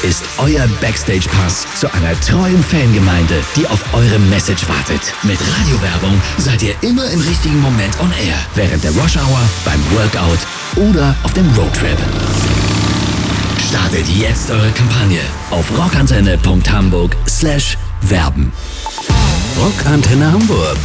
ist euer Backstage-Pass zu einer treuen Fangemeinde, die auf eure Message wartet. Mit Radiowerbung seid ihr immer im richtigen Moment on air. Während der Rush-Hour, beim Workout oder auf dem Roadtrip. Startet jetzt eure Kampagne auf rockantenne.hamburg/werben. Rockantenne Hamburg.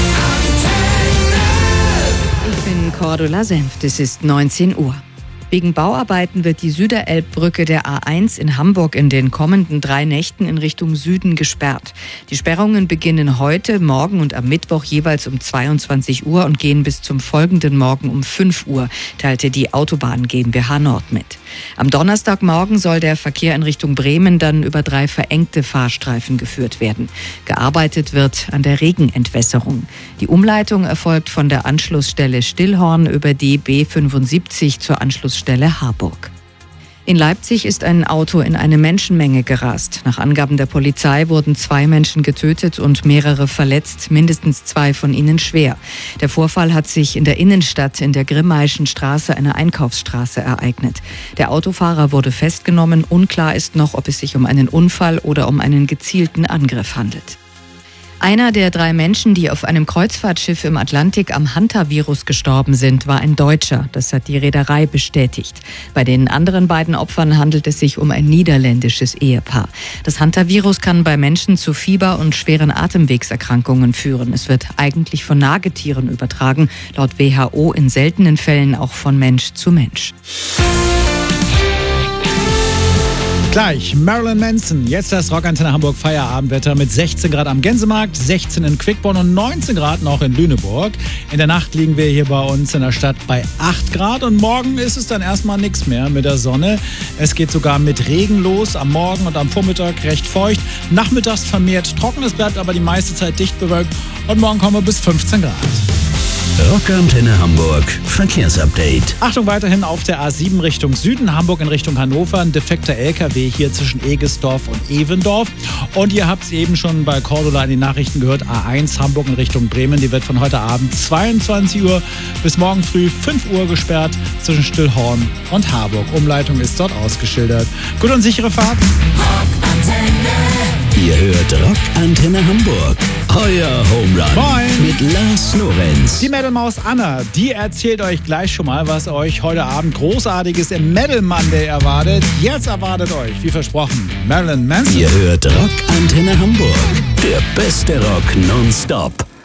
Ich bin Cordula Senft, es ist 19 Uhr. Wegen Bauarbeiten wird die Süderelbbrücke der A1 in Hamburg in den kommenden 3 Nächten in Richtung Süden gesperrt. Die Sperrungen beginnen heute, morgen und am Mittwoch jeweils um 22 Uhr und gehen bis zum folgenden Morgen um 5 Uhr, teilte die Autobahn GmbH Nord mit. Am Donnerstagmorgen soll der Verkehr in Richtung Bremen dann über 3 verengte Fahrstreifen geführt werden. Gearbeitet wird an der Regenentwässerung. Die Umleitung erfolgt von der Anschlussstelle Stillhorn über die B75 zur Anschlussstelle Harburg. In Leipzig ist ein Auto in eine Menschenmenge gerast. Nach Angaben der Polizei wurden 2 Menschen getötet und mehrere verletzt, mindestens 2 von ihnen schwer. Der Vorfall hat sich in der Innenstadt in der Grimmaischen Straße, einer Einkaufsstraße, ereignet. Der Autofahrer wurde festgenommen. Unklar ist noch, ob es sich um einen Unfall oder um einen gezielten Angriff handelt. Einer der 3 Menschen, die auf einem Kreuzfahrtschiff im Atlantik am Hantavirus gestorben sind, war ein Deutscher. Das hat die Reederei bestätigt. Bei den anderen beiden Opfern handelt es sich um ein niederländisches Ehepaar. Das Hantavirus kann bei Menschen zu Fieber und schweren Atemwegserkrankungen führen. Es wird eigentlich von Nagetieren übertragen, laut WHO in seltenen Fällen auch von Mensch zu Mensch. Gleich Marilyn Manson. Jetzt das Rockantenne Hamburg Feierabendwetter mit 16 Grad am Gänsemarkt, 16 in Quickborn und 19 Grad noch in Lüneburg. In der Nacht liegen wir hier bei uns in der Stadt bei 8 Grad und morgen ist es dann erstmal nichts mehr mit der Sonne. Es geht sogar mit Regen los, am Morgen und am Vormittag recht feucht. Nachmittags vermehrt trocken, es bleibt aber die meiste Zeit dicht bewölkt und morgen kommen wir bis 15 Grad. Rockantenne Hamburg Verkehrsupdate. Achtung, weiterhin auf der A7 Richtung Süden, Hamburg in Richtung Hannover, ein defekter LKW hier zwischen Egesdorf und Evendorf. Und ihr habt es eben schon bei Cordula in den Nachrichten gehört, A1 Hamburg in Richtung Bremen, die wird von heute Abend 22 Uhr bis morgen früh 5 Uhr gesperrt zwischen Stillhorn und Harburg. Umleitung ist dort ausgeschildert. Gute und sichere Fahrt. Ihr hört Rockantenne Hamburg. Euer Home Run Moin. mit Lars Lorenz. Die Metal-Maus Anna, die erzählt euch gleich schon mal, was euch heute Abend Großartiges im Metal Monday erwartet. Jetzt erwartet euch, wie versprochen, Marilyn Manson. Ihr hört Rockantenne Hamburg. Der beste Rock nonstop.